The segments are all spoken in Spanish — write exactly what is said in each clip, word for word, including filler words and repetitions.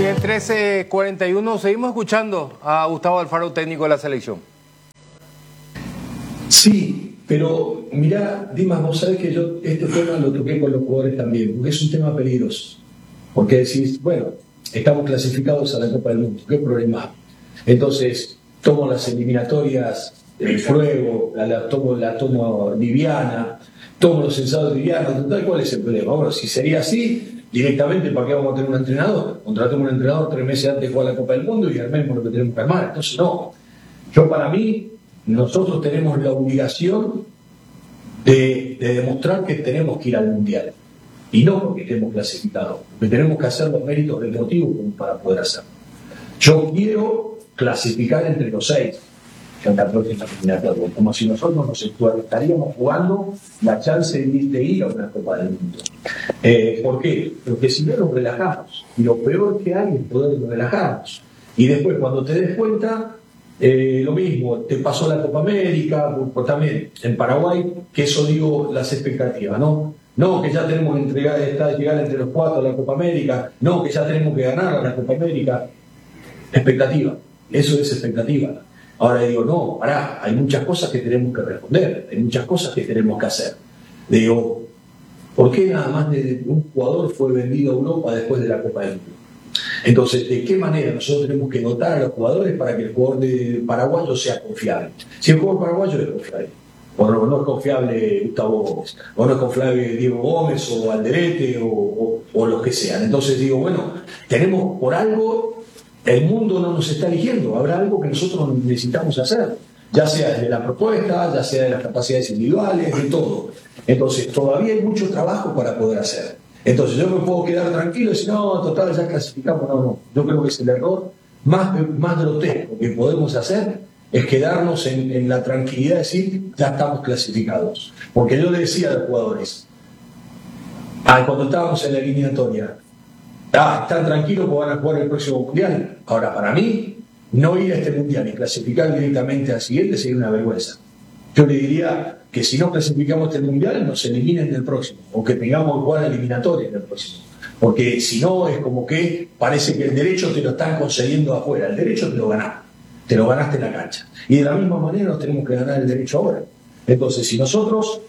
Bien, trece cuarenta y uno, seguimos escuchando a Gustavo Alfaro, técnico de la selección. Sí, pero mirá, Dimas, vos sabés que yo este tema lo toqué con los jugadores también, porque es un tema peligroso. Porque decís, bueno, estamos clasificados a la Copa del Mundo, ¿qué problema? Entonces, tomo las eliminatorias, el fuego, la, la, tomo, la tomo liviana, tomo los ensayos livianos, total, ¿cuál es el problema? Bueno, si sería así, directamente, ¿para qué vamos a tener un entrenador? Contratemos un entrenador tres meses antes de jugar la Copa del Mundo y armemos lo que tenemos que armar. Entonces, no. Yo, para mí, nosotros tenemos la obligación de, de demostrar que tenemos que ir al Mundial. Y no porque estemos clasificados, porque tenemos que hacer los méritos deportivos para poder hacerlo. Yo quiero clasificar entre los seis en la próxima eliminatoria, como si nosotros nos estaríamos jugando la chance de ir a una Copa del Mundo. Eh, ¿Por qué? Porque si no nos relajamos, y lo peor que hay es poder relajarnos. Y después, cuando te des cuenta, eh, lo mismo, te pasó la Copa América, pues también en Paraguay, que eso digo, las expectativas, ¿no? No, que ya tenemos que entregar, está, llegar entre los cuatro a la Copa América, no, que ya tenemos que ganar a la Copa América. Expectativa, eso es expectativa. Ahora digo, no, pará, hay muchas cosas que tenemos que responder, hay muchas cosas que tenemos que hacer. Digo, ¿por qué nada más de un jugador fue vendido a Europa después de la Copa del Mundo? Entonces, ¿de qué manera nosotros tenemos que dotar a los jugadores para que el jugador de paraguayo sea confiable? Si el jugador paraguayo es confiable, o no, no es confiable Gustavo Gómez, o no es confiable Diego Gómez, o Alderete, o, o, o los que sean. Entonces digo, bueno, tenemos por algo... El mundo no nos está eligiendo, habrá algo que nosotros necesitamos hacer, ya sea desde la propuesta, ya sea de las capacidades individuales, de todo. Entonces, todavía hay mucho trabajo para poder hacer. Entonces, yo me puedo quedar tranquilo y decir, no, total, ya clasificamos, no, no. Yo creo que es el error más, más grotesco que podemos hacer, es quedarnos en, en la tranquilidad de decir, ya estamos clasificados. Porque yo le decía a los jugadores, ah, cuando estábamos en la eliminatoria, ah, están tranquilos porque van a jugar el próximo mundial. Ahora, para mí, no ir a este mundial y clasificar directamente al siguiente sería una vergüenza. Yo le diría que si no clasificamos este mundial, nos eliminen del próximo, o que tengamos que jugar la eliminatoria en el próximo. Porque si no, es como que parece que el derecho te lo están concediendo afuera. El derecho te lo ganaste, te lo ganaste en la cancha. Y de la misma manera nos tenemos que ganar el derecho ahora. Entonces, si nosotros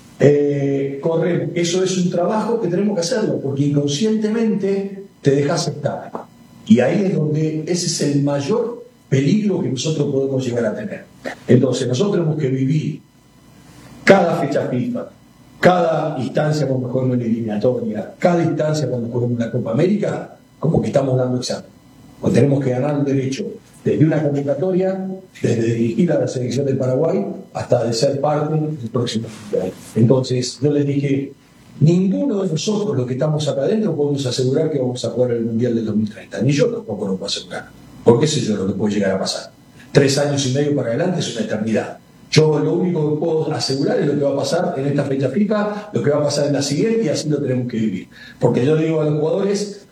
Eh, correr, eso es un trabajo que tenemos que hacerlo, porque inconscientemente te dejas estar. Y ahí es donde ese es el mayor peligro que nosotros podemos llegar a tener. Entonces, nosotros tenemos que vivir cada fecha FIFA, cada instancia cuando juguemos en la eliminatoria, cada instancia cuando juguemos en la Copa América, como que estamos dando examen. O tenemos que ganar un derecho desde una convocatoria, desde dirigir a la selección del Paraguay hasta de ser parte del próximo mundial. Entonces, yo les dije, ninguno de nosotros, los que estamos acá adentro, podemos asegurar que vamos a jugar el Mundial del dos mil treinta. Ni yo tampoco lo puedo asegurar. Porque sé yo lo que puede llegar a pasar. Tres años y medio para adelante es una eternidad. Yo lo único que puedo asegurar es lo que va a pasar en esta fecha FIFA, lo que va a pasar en la siguiente, y así lo tenemos que vivir. Porque yo le digo a los jugadores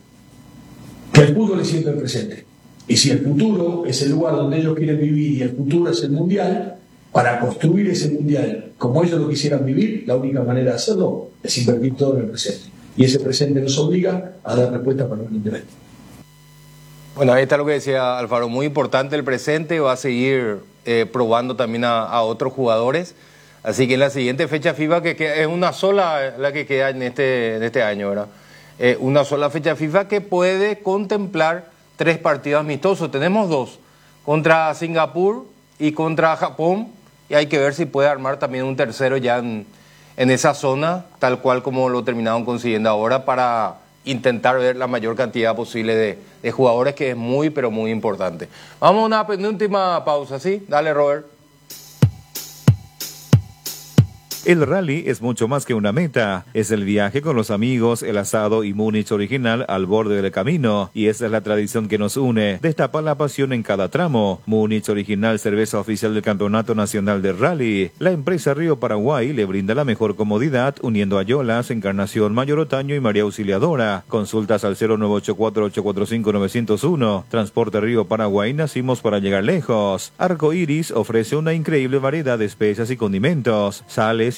que el fútbol es siempre presente. Y si el futuro es el lugar donde ellos quieren vivir y el futuro es el mundial, para construir ese mundial como ellos lo quisieran vivir, la única manera de hacerlo es invertir todo en el presente. Y ese presente nos obliga a dar respuesta permanentemente. Bueno, ahí está lo que decía Alfaro, muy importante el presente, va a seguir eh, probando también a, a otros jugadores. Así que en la siguiente fecha FIFA, que, que es una sola la que queda en este, en este año, ¿verdad? Eh, una sola fecha FIFA que puede contemplar tres partidos amistosos. Tenemos dos, contra Singapur y contra Japón, y hay que ver si puede armar también un tercero ya en, en esa zona, tal cual como lo terminaron consiguiendo ahora, para intentar ver la mayor cantidad posible de, de jugadores, que es muy, pero muy importante. Vamos a una penúltima pausa, ¿sí? Dale, Robert. El rally es mucho más que una meta, es el viaje con los amigos, el asado y Múnich original al borde del camino, y esa es la tradición que nos une, destapa la pasión en cada tramo. Múnich original, cerveza oficial del Campeonato Nacional de Rally. La empresa Río Paraguay le brinda la mejor comodidad, uniendo a Yolas, Encarnación, Mayor Otaño y María Auxiliadora. Consultas al cero nueve ocho cuatro, ocho cuatro cinco, nueve cero uno. Transporte Río Paraguay, nacimos para llegar lejos. Arco Iris ofrece una increíble variedad de especias y condimentos, sales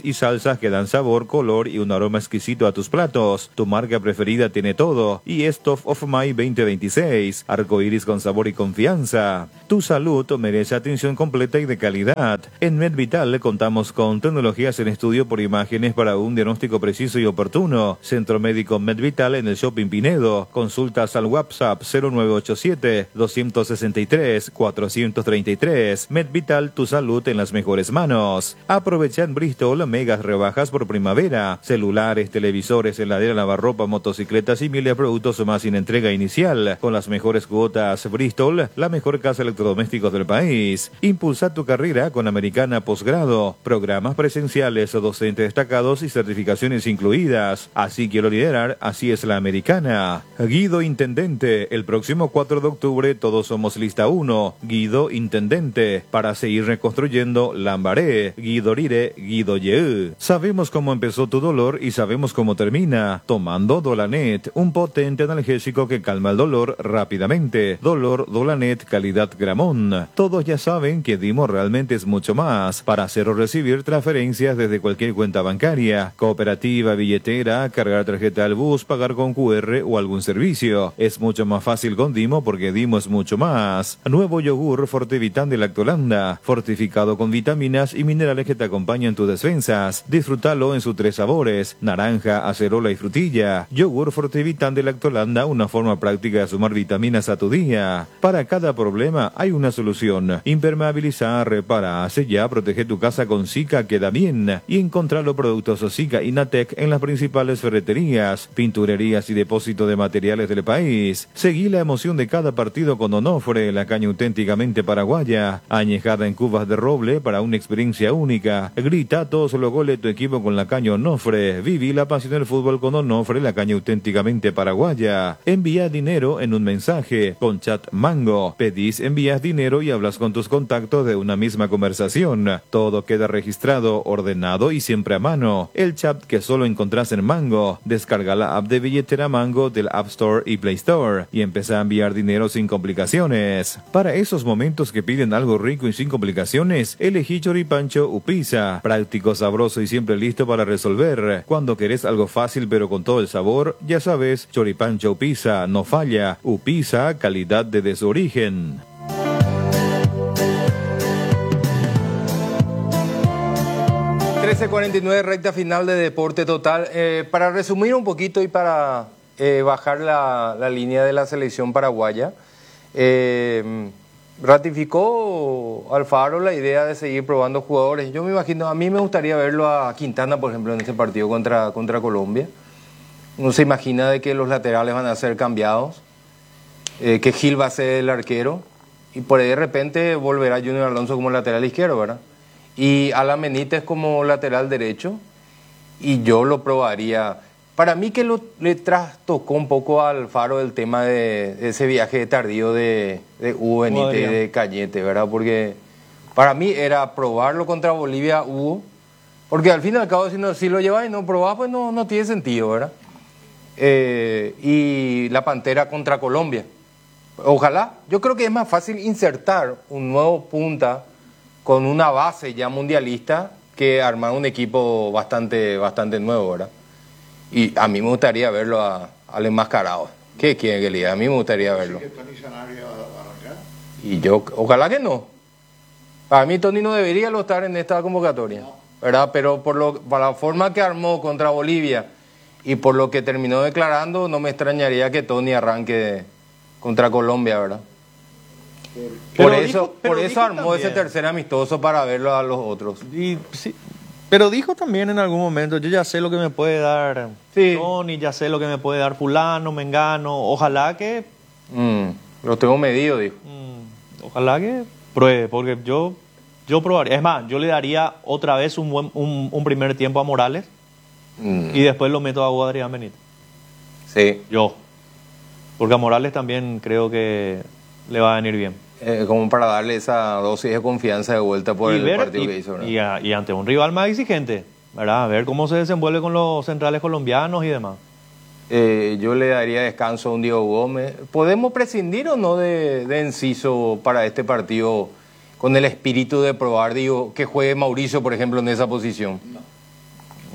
y salsas que dan sabor, color y un aroma exquisito a tus platos. Tu marca preferida tiene todo y es Top of My veinte veintiséis, arcoíris con sabor y confianza. Tu salud merece atención completa y de calidad. En MedVital contamos con tecnologías en estudio por imágenes para un diagnóstico preciso y oportuno. Centro Médico MedVital en el Shopping Pinedo. Consultas al WhatsApp cero nueve ocho siete, dos seis tres, cuatro tres tres. MedVital, tu salud en las mejores manos. Aprovecha en Bristol megas rebajas por primavera. Celulares, televisores, heladera, lavarropa, motocicletas y miles de productos más sin entrega inicial. Con las mejores cuotas. Bristol, la mejor casa de electrodomésticos del país. Impulsa tu carrera con Americana Posgrado. Programas presenciales, docentes destacados y certificaciones incluidas. Así quiero liderar, así es la Americana. Guido Intendente, el próximo cuatro de octubre todos somos lista uno. Guido Intendente, para seguir reconstruyendo Lambaré, Guido Rire, Guido Ye. Sabemos cómo empezó tu dolor y sabemos cómo termina. Tomando Dolanet, un potente analgésico que calma el dolor rápidamente. Dolor Dolanet, calidad Gramón. Todos ya saben que Dimo realmente es mucho más. Para hacer o recibir transferencias desde cualquier cuenta bancaria, cooperativa, billetera, cargar tarjeta al bus, pagar con Q R o algún servicio. Es mucho más fácil con Dimo porque Dimo es mucho más. Nuevo yogur Fortevitan de Lactolanda, fortificado con vitaminas y minerales que te acompañan tus defensas. Disfrútalo en sus tres sabores: naranja, acerola y frutilla. Yogur Fortevitan de Lactolanda, una forma práctica de sumar vitaminas a tu día. Para cada problema hay una solución. Impermeabilizar, repara, sella, protege tu casa con Zika Queda Bien y encontrar los productos Zika y Natec en las principales ferreterías, pinturerías y depósitos de materiales del país. Seguí la emoción de cada partido con Onofre, la caña auténticamente paraguaya, añejada en cubas de roble para una experiencia única. Grita todos los goles de tu equipo con la caña Onofre. Viví la pasión del fútbol con Onofre, la caña auténticamente paraguaya. Envía dinero en un mensaje con Chat Mango. Pedís, envías dinero y hablas con tus contactos de una misma conversación. Todo queda registrado, ordenado y siempre a mano. El chat que solo encontrás en Mango. Descarga la app de billetera Mango del App Store y Play Store y empieza a enviar dinero sin complicaciones. Para esos momentos que piden algo rico y sin complicaciones, elegí Choripancho Upisa. Práctico, sabroso y siempre listo para resolver. Cuando querés algo fácil pero con todo el sabor, ya sabes, Choripancho Upisa no falla. Upisa, calidad desde su origen. trece cuarenta y nueve, recta final de Deporte Total. Eh, para resumir un poquito y para eh, bajar la, la línea de la selección paraguaya, eh, ratificó Alfaro la idea de seguir probando jugadores. Yo me imagino, a mí me gustaría verlo a Quintana, por ejemplo, en este partido contra, contra Colombia. Uno se imagina de que los laterales van a ser cambiados, eh, que Gil va a ser el arquero, y por ahí de repente volverá Junior Alonso como lateral izquierdo, ¿verdad? Y Alan Benítez como lateral derecho, y yo lo probaría. Para mí que lo, le trastocó un poco a Alfaro el tema de, de ese viaje tardío de, de Hugo Benítez y de Cañete, ¿verdad? Porque para mí era probarlo contra Bolivia, Hugo, porque al fin y al cabo si, no, si lo llevas y no probás, pues no, no tiene sentido, ¿verdad? Eh, y la Pantera contra Colombia. Ojalá, yo creo que es más fácil insertar un nuevo punta con una base ya mundialista que armar un equipo bastante, bastante nuevo, ¿verdad? Y a mí me gustaría verlo a, al enmascarado. ¿Qué quieren que le diga? A mí me gustaría verlo. Y yo, ojalá que no. Para mí Tony no debería lo estar en esta convocatoria, ¿verdad? Pero por, lo, por la forma que armó contra Bolivia y por lo que terminó declarando, no me extrañaría que Tony arranque contra Colombia, ¿verdad? Por pero eso, dijo, por eso armó también ese tercer amistoso para verlo a los otros. Y, sí, pero dijo también en algún momento, yo ya sé lo que me puede dar sí. Tony, ya sé lo que me puede dar fulano, mengano, ojalá que... Mm, lo tengo medido, dijo. Mm, ojalá que pruebe, porque yo, yo probaría. Es más, yo le daría otra vez un, buen, un, un primer tiempo a Morales mm. y después lo meto a Adrián Benítez. Sí. Yo. Porque a Morales también creo que le va a venir bien. Eh, como para darle esa dosis de confianza de vuelta por y el ver, partido y, que hizo, ¿verdad? Y, a, y ante un rival más exigente, ¿verdad? A ver cómo se desenvuelve con los centrales colombianos y demás. Eh, yo le daría descanso a un Diego Gómez. ¿Podemos prescindir o no de, de Enciso para este partido con el espíritu de probar, digo, que juegue Mauricio, por ejemplo, en esa posición? No.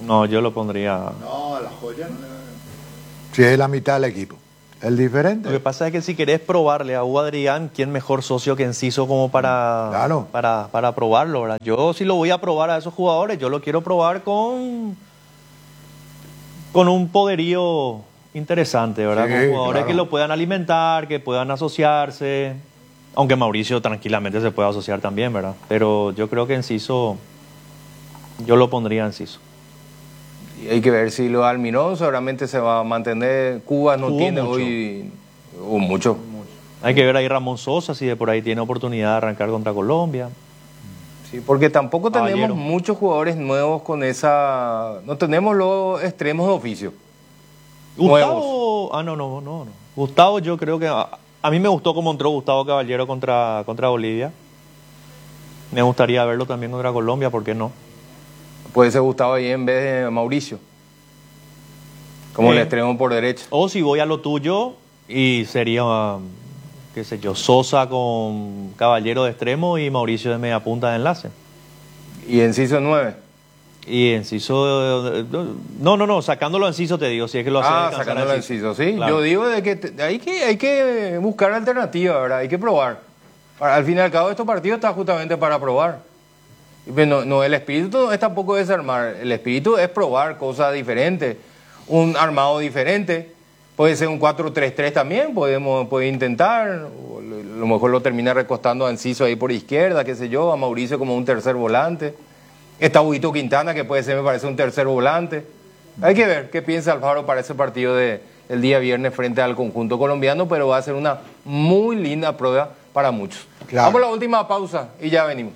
No, yo lo pondría... No, la joya no le... Si es la mitad del equipo. El diferente. Lo que pasa es que si querés probarle a Hugo Adrián, ¿quién mejor socio que Enciso como para, claro. para, para probarlo, ¿verdad? Yo si lo voy a probar a esos jugadores, yo lo quiero probar con, con un poderío interesante, ¿verdad? Sí, con jugadores claro. que lo puedan alimentar, que puedan asociarse. Aunque Mauricio tranquilamente se puede asociar también, ¿verdad? Pero yo creo que Enciso, yo lo pondría a Enciso. Y hay que ver si lo de Almirón seguramente se va a mantener. Cuba no Jugó tiene mucho. hoy o mucho. Hay que ver ahí Ramón Sosa, si de por ahí tiene oportunidad de arrancar contra Colombia. Sí, porque tampoco tenemos Caballero. muchos jugadores nuevos con esa... No tenemos los extremos de oficio. Gustavo... Ah, no, no, no, no. Gustavo yo creo que... A, a mí me gustó cómo entró Gustavo Caballero contra, contra Bolivia. Me gustaría verlo también contra Colombia, ¿por qué no? Puede ser Gustavo ahí en vez de Mauricio. Como Eh. el extremo por derecha. O si voy a lo tuyo, y sería, qué sé yo, Sosa con Caballero de extremo y Mauricio de media punta de enlace. Y Enciso nueve. Y Enciso... No, no, no, sacándolo Enciso te digo, si es que lo hace Ah, descansar a sacándolo Enciso, sí. Claro. Yo digo de que te- hay que hay que buscar alternativas, ¿verdad? Hay que probar. Para- al fin y al cabo, estos partidos están justamente para probar. Y pues no, no, el espíritu no es tampoco desarmar. El espíritu es probar cosas diferentes. Un armado diferente. Puede ser un cuatro tres tres también, podemos puede intentar. O lo, lo mejor lo termina recostando a Enciso ahí por izquierda, qué sé yo, a Mauricio como un tercer volante. Está Huguito Quintana, que puede ser, me parece, un tercer volante. Hay que ver qué piensa Alfaro para ese partido de, el día viernes frente al conjunto colombiano, pero va a ser una muy linda prueba para muchos. Claro. Vamos a la última pausa y ya venimos.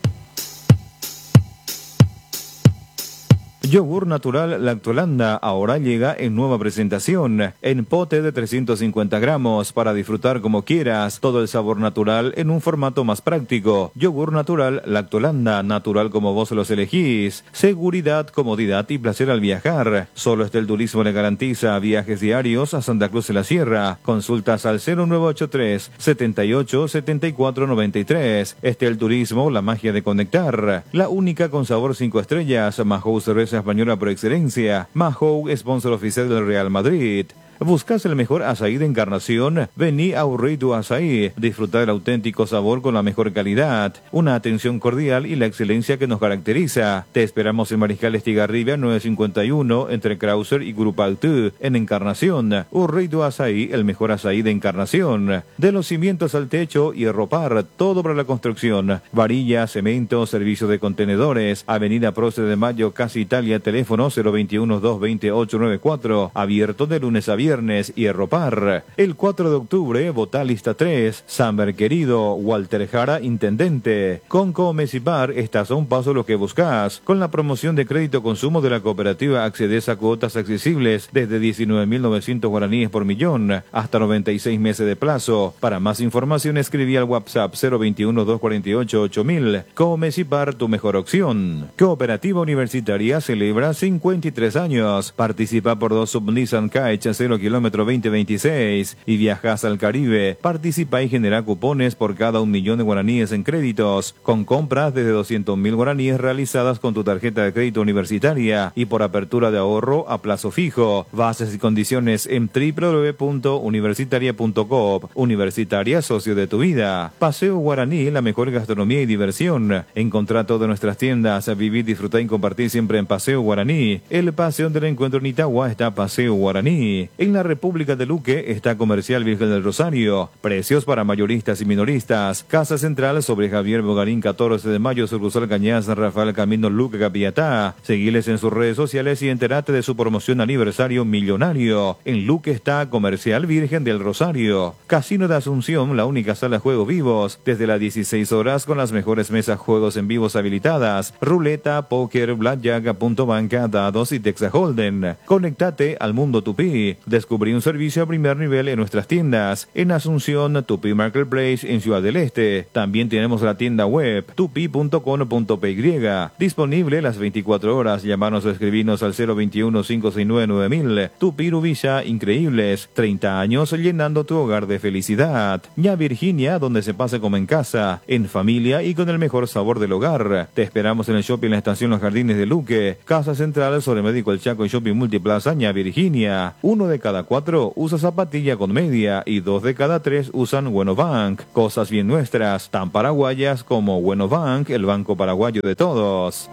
Yogur natural Lactolanda ahora llega en nueva presentación, en pote de trescientos cincuenta gramos para disfrutar como quieras, todo el sabor natural en un formato más práctico. Yogur natural Lactolanda, natural como vos los elegís, seguridad, comodidad y placer al viajar. Solo Estel Turismo le garantiza viajes diarios a Santa Cruz de la Sierra. Consultas al cero nueve ocho tres, setenta y ocho, setenta y cuatro noventa y tres. Estel Turismo, la magia de conectar. La única con sabor cinco estrellas, Mahou cerveza española por excelencia. Mahou, sponsor oficial del Real Madrid. ¿Buscas el mejor azaí de Encarnación? Vení a Urritu Azaí. Disfrutar el auténtico sabor con la mejor calidad, una atención cordial y la excelencia que nos caracteriza. Te esperamos en Mariscal Estigarribia nueve cincuenta y uno entre Krauser y Grupaltú en Encarnación. Urritu Azaí, el mejor azaí de Encarnación. De los cimientos al techo y ropar, todo para la construcción. Varilla, cemento, servicio de contenedores. Avenida Prócer de Mayo, Casa Italia, teléfono cero veintiuno, doscientos veintiocho, noventa y cuatro. Abierto de lunes a viernes. Viernes y Erropar. El cuatro de octubre, vota lista tres. Samber Querido, Walter Jara, Intendente. Con Comecipar, estás a un paso lo que buscas. Con la promoción de crédito consumo de la cooperativa, accedes a cuotas accesibles desde diecinueve mil novecientos guaraníes por millón, hasta noventa y seis meses de plazo. Para más información, escribí al WhatsApp cero veintiuno, doscientos cuarenta y ocho, ocho mil. Comecipar, tu mejor opción. Cooperativa Universitaria celebra cincuenta y tres años. Participa por dos Sub Nissan Kite cero kilómetro veinte veintiséis y viajas al Caribe. Participa y genera cupones por cada un millón de guaraníes en créditos, con compras desde doscientos mil guaraníes realizadas con tu tarjeta de crédito universitaria y por apertura de ahorro a plazo fijo. Bases y condiciones en doble u doble u doble u punto universitaria punto com. Universitaria, socio de tu vida. Paseo Guaraní, la mejor gastronomía y diversión. Encontrá todas nuestras tiendas, vivir, disfrutar y compartir siempre en Paseo Guaraní. El Paseo del Encuentro en Itagua está Paseo Guaraní. En la República de Luque está Comercial Virgen del Rosario. Precios para mayoristas y minoristas. Casa Central sobre Javier Bogarín, catorce de mayo, sucursal Cañas, Rafael Camino, Luque, Capiatá. Seguiles en sus redes sociales y enterate de su promoción aniversario millonario. En Luque está Comercial Virgen del Rosario. Casino de Asunción, la única sala de juegos vivos. Desde las dieciséis horas con las mejores mesas juegos en vivos habilitadas. Ruleta, póker, blackjack, punto banca, dados y Texas Holden. Conectate al mundo tupí. De Descubrí un servicio a primer nivel en nuestras tiendas. En Asunción, Tupi Marketplace, en Ciudad del Este. También tenemos la tienda web tupi punto com punto p y. Disponible las veinticuatro horas. Llamarnos o escribirnos al cero veintiuno, cinco seis nueve, nueve mil. Tupi Rubilla, increíbles. treinta años llenando tu hogar de felicidad. Ña Virginia, donde se pase como en casa, en familia y con el mejor sabor del hogar. Te esperamos en el shopping en la estación Los Jardines de Luque. Casa Central sobre Médico El Chaco y Shopping Multiplaza Ña Virginia. Uno de cada cuatro usa zapatilla con media y dos de cada tres usan Bueno Bank. Cosas bien nuestras, tan paraguayas como Bueno Bank, el banco paraguayo de todos.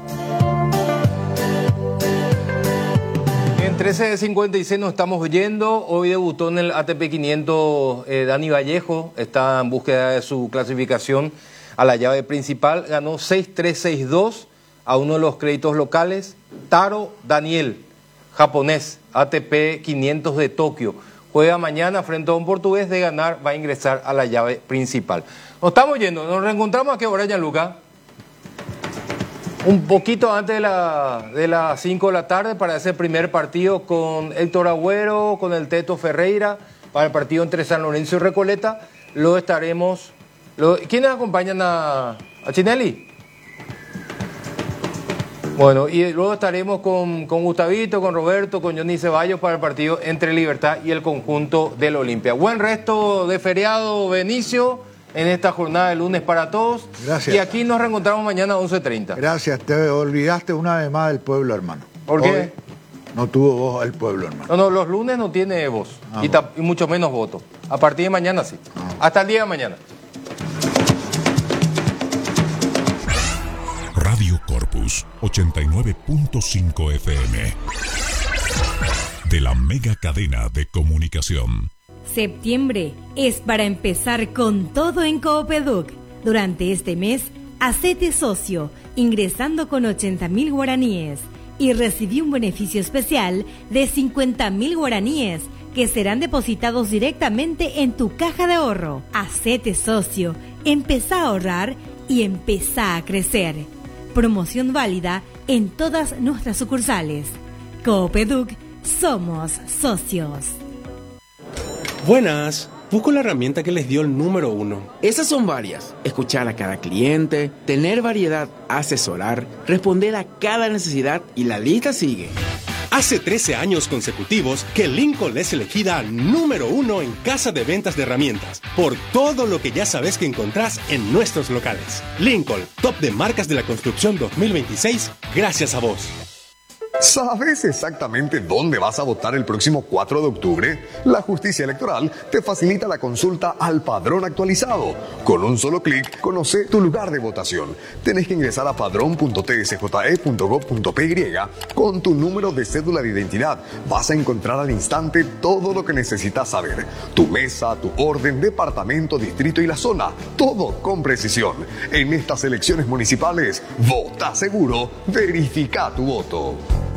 En trece cincuenta y seis nos estamos yendo. Hoy debutó en el A T P quinientos eh, Dani Vallejo. Está en búsqueda de su clasificación a la llave principal. Ganó seis tres seis dos a uno de los créditos locales. Taro Daniel, japonés, A T P quinientos de Tokio. Juega mañana frente a un portugués. De ganar va a ingresar a la llave principal. Nos estamos yendo. Nos reencontramos a qué hora, Gianluca. Un poquito antes de, la, de las cinco de la tarde para ese primer partido con Héctor Agüero, con el Teto Ferreira, para el partido entre San Lorenzo y Recoleta. Lo estaremos... Lo, ¿Quiénes acompañan a, a Chinelli? Bueno, y luego estaremos con, con Gustavito, con Roberto, con Johnny Ceballos para el partido entre Libertad y el conjunto del Olimpia. Buen resto de feriado, Benicio, en esta jornada de lunes para todos. Gracias. Y aquí nos reencontramos mañana a once treinta. Gracias, te olvidaste una vez más del pueblo, hermano. ¿Por qué? Hoy no tuvo voz el pueblo, hermano. No, no, los lunes no tiene voz, Ah, y, ta- y mucho menos voto. A partir de mañana sí. Ah. Hasta el día de mañana. Radio Corpus ochenta y nueve punto cinco F M de la mega cadena de comunicación. Septiembre es para empezar con todo en Coopeduc. Durante este mes, hacete socio ingresando con ochenta mil guaraníes y recibí un beneficio especial de cincuenta mil guaraníes que serán depositados directamente en tu caja de ahorro. Hacete socio, empezá a ahorrar y empezá a crecer. Promoción válida en todas nuestras sucursales. Coopeduc, somos socios. Buenas, busco la herramienta que les dio el número uno. Esas son varias. Escuchar a cada cliente, tener variedad, asesorar, responder a cada necesidad y la lista sigue. Hace trece años consecutivos que Lincoln es elegida número uno en casa de ventas de herramientas por todo lo que ya sabes que encontrás en nuestros locales. Lincoln, top de marcas de la construcción dos mil veintiséis, gracias a vos. ¿Sabes exactamente dónde vas a votar el próximo cuatro de octubre? La Justicia Electoral te facilita la consulta al padrón actualizado. Con un solo clic, conoce tu lugar de votación. Tenés que ingresar a padrón punto t s j e punto gov punto p y con tu número de cédula de identidad. Vas a encontrar al instante todo lo que necesitas saber. Tu mesa, tu orden, departamento, distrito y la zona. Todo con precisión. En estas elecciones municipales, vota seguro, verifica tu voto.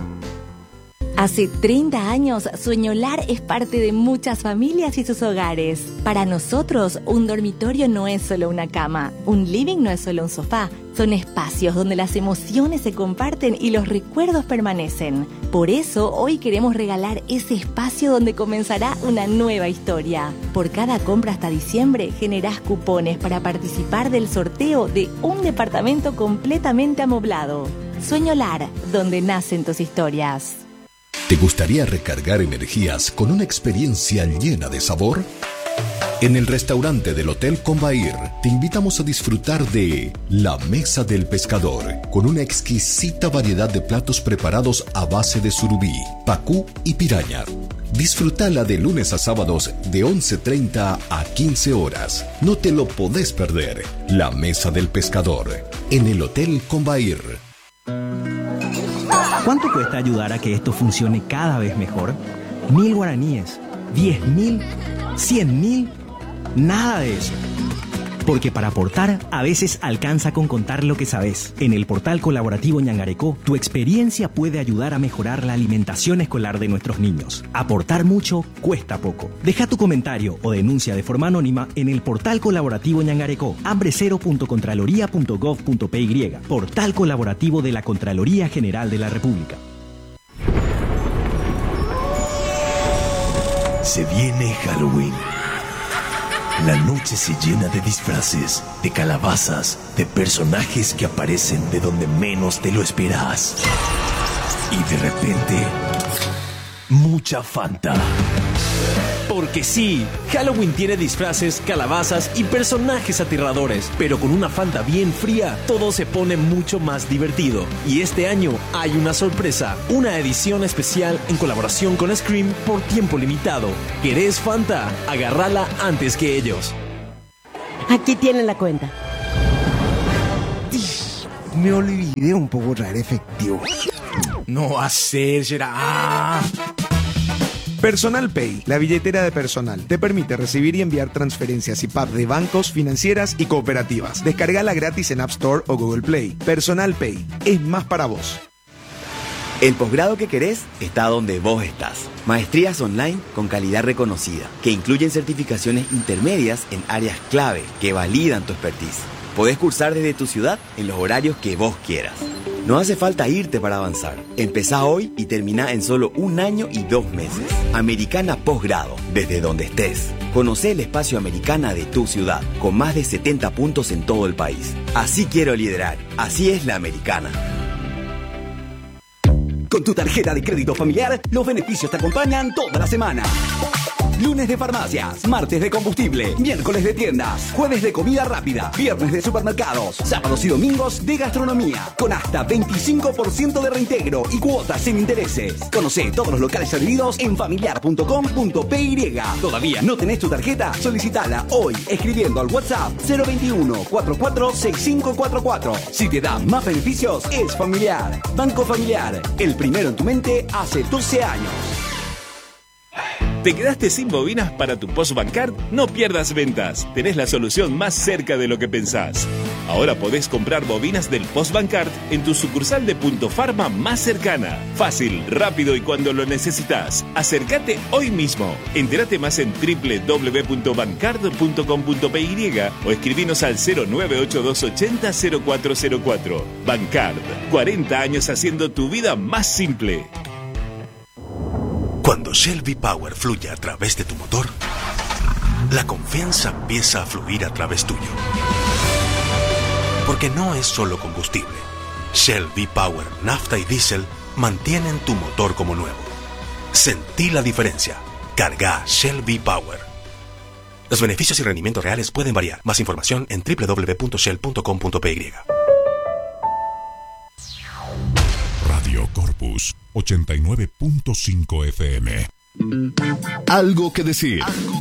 Hace treinta años, Sueñolar es parte de muchas familias y sus hogares. Para nosotros, un dormitorio no es solo una cama, un living no es solo un sofá. Son espacios donde las emociones se comparten y los recuerdos permanecen. Por eso, hoy queremos regalar ese espacio donde comenzará una nueva historia. Por cada compra hasta diciembre, generás cupones para participar del sorteo de un departamento completamente amoblado. Sueñolar, donde nacen tus historias. ¿Te gustaría recargar energías con una experiencia llena de sabor? En el restaurante del Hotel Combair te invitamos a disfrutar de La Mesa del Pescador, con una exquisita variedad de platos preparados a base de surubí, pacú y piraña. Disfrutala de lunes a sábados de once treinta a quince horas. No te lo podés perder. La Mesa del Pescador, en el Hotel Combair. ¿Cuánto cuesta ayudar a que esto funcione cada vez mejor? Mil guaraníes, diez mil, cien mil, nada de eso. Porque para aportar, a veces alcanza con contar lo que sabes. En el portal colaborativo Ñangarecó, tu experiencia puede ayudar a mejorar la alimentación escolar de nuestros niños. Aportar mucho cuesta poco. Deja tu comentario o denuncia de forma anónima en el portal colaborativo Ñangarecó, hambre cero punto contraloría punto gov punto p y, portal colaborativo de la Contraloría General de la República. Se viene Halloween. La noche se llena de disfraces, de calabazas, de personajes que aparecen de donde menos te lo esperas. Y de repente, mucha Fanta. Porque sí, Halloween tiene disfraces, calabazas y personajes aterradores, pero con una Fanta bien fría, todo se pone mucho más divertido. Y este año hay una sorpresa, una edición especial en colaboración con Scream por tiempo limitado. ¿Querés Fanta? Agárrala antes que ellos. Aquí tienen la cuenta. Me olvidé un poco traer efectivo. No hacer, será. Ah. Personal Pay, la billetera de personal, te permite recibir y enviar transferencias y P A P de bancos, financieras y cooperativas. Descárgala gratis en App Store o Google Play. Personal Pay, es más para vos. El posgrado que querés está donde vos estás. Maestrías online con calidad reconocida, que incluyen certificaciones intermedias en áreas clave que validan tu expertise. Podés cursar desde tu ciudad en los horarios que vos quieras. No hace falta irte para avanzar. Empezá hoy y termina en solo un año y dos meses. Americana Posgrado, desde donde estés. Conocé el espacio Americana de tu ciudad, con más de setenta puntos en todo el país. Así quiero liderar. Así es la Americana. Con tu tarjeta de crédito familiar, los beneficios te acompañan toda la semana. Lunes de farmacias, martes de combustible, miércoles de tiendas, jueves de comida rápida, viernes de supermercados, sábados y domingos de gastronomía, con hasta veinticinco por ciento de reintegro y cuotas sin intereses. Conocé todos los locales adheridos en familiar punto com punto p y. ¿Todavía no tenés tu tarjeta? Solicitala hoy escribiendo al WhatsApp cero veintiuno, cuarenta y cuatro, sesenta y cinco cuarenta y cuatro. Si te da más beneficios, es Familiar. Banco Familiar, el primero en tu mente hace doce años. ¿Te quedaste sin bobinas para tu Postbancard? No pierdas ventas. Tenés la solución más cerca de lo que pensás. Ahora podés comprar bobinas del Postbancard en tu sucursal de Punto Farma más cercana. Fácil, rápido y cuando lo necesitas. Acércate hoy mismo. Entérate más en doble u doble u doble u punto bancard punto com punto p y o escribinos al cero nueve ocho dos ochenta cero cuatro cero cuatro. Bancard, cuarenta años haciendo tu vida más simple. Cuando Shell V-Power fluye a través de tu motor, la confianza empieza a fluir a través tuyo. Porque no es solo combustible. Shell V-Power, nafta y diésel mantienen tu motor como nuevo. Sentí la diferencia. Carga Shell V-Power. Los beneficios y rendimientos reales pueden variar. Más información en doble u doble u doble u punto shell punto com punto p y. Radio Corpus ochenta y nueve punto cinco F M. Algo que decir. Algo